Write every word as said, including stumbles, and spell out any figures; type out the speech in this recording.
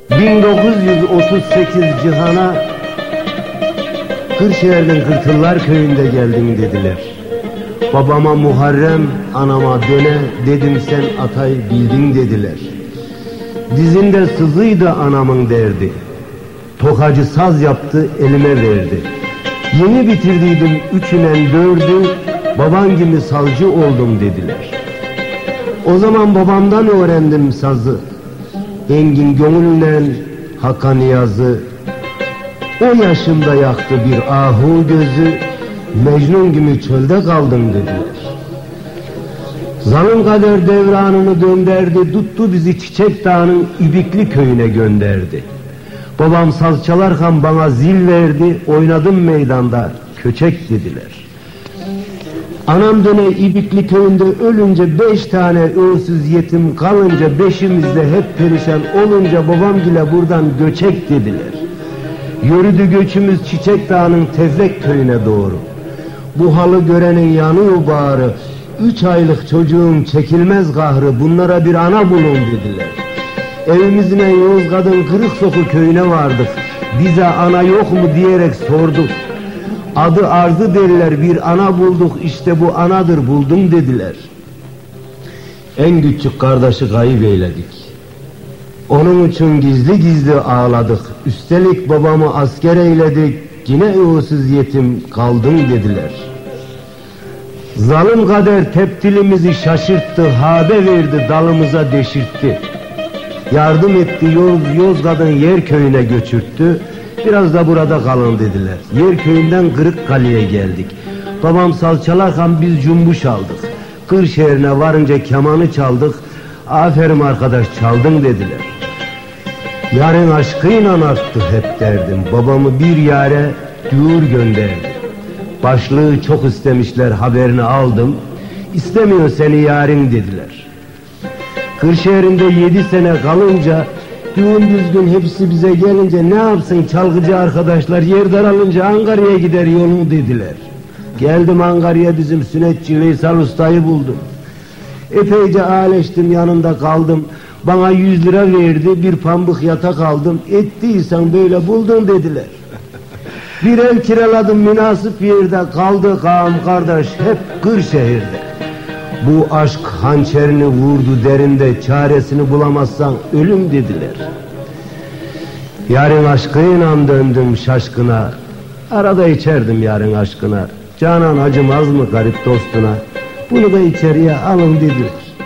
bin dokuz yüz otuz sekiz Cihan'a Kırşehir'in Kırtıllar köyünde geldim dediler. Babama Muharrem, anama Döne, dedim sen Atay bildin dediler. Dizinde sızıydı anamın derdi, tokacı saz yaptı elime verdi. Yeni bitirdiydim üçünen dördü, baban gibi sazcı oldum dediler. O zaman babamdan öğrendim sazı, engin gönülden Hakk'a niyazı. O yaşımda yaktı bir ahu gözü, Mecnun gibi çölde kaldım dediler. Zalim kader devranını dönderdi, tuttu bizi Çiçek Dağı'nın İbikli köyüne gönderdi. Babam saz çalarken bana zil verdi, oynadım meydanda köçek dediler. Anam Döne İbikli köyünde ölünce, beş tane öğünsüz yetim kalınca, beşimizde hep perişan olunca babamgile buradan göçek dediler. Yürüdü göçümüz Çiçek Dağı'nın Tezek köyüne doğru. Bu halı görenin yanıyor bağrı, üç aylık çocuğum çekilmez kahrı, bunlara bir ana bulun dediler. Evimizle Yozgat'ın Kırıksoku köyüne vardık, bize ana yok mu diyerek sorduk. Adı Arzu derler, bir ana bulduk, işte bu anadır buldum dediler. En küçük kardeşi kayıp eyledik, onun için gizli gizli ağladık. Üstelik babamı asker eyledik, yine öğüsüz yetim kaldım dediler. Zalim kader teptilimizi şaşırttı, haber verdi dalımıza deşirtti. Yardım etti, Yoz, Yozgat'ın yer köyüne göçürttü. Biraz da burada kalın dediler. Yer köyünden Kırıkkale'ye geldik. Babam saz çalarken biz cumbuş aldık. Kırşehir'ine varınca kemanı çaldık. Aferin arkadaş çaldın dediler. Yarın aşkıyla arttı hep derdim. Babamı bir yare düğür gönderdi. Başlığı çok istemişler, haberini aldım. İstemiyor seni yarın dediler. Kırşehir'inde yedi sene kalınca, düğün düzgün hepsi bize gelince, ne yapsın çalgıcı arkadaşlar, yer daralınca Ankara'ya gider yolunu dediler. Geldim Ankara'ya, bizim sünnetçi Veysel Usta'yı buldum. Epeyce ağleştim, yanında kaldım. Bana yüz lira verdi, bir pambık yatak aldım. Ettiysen böyle buldun dediler. Bir ev kiraladım münasip yerde, kaldı ağam kardeş hep Kırşehir'de. Bu aşk hançerini vurdu derinde, çaresini bulamazsan ölüm dediler. Yarın aşkıyla döndüm şaşkına, arada içerdim yarın aşkına. Canan acımaz mı garip dostuna, bunu da içeriye alın dediler.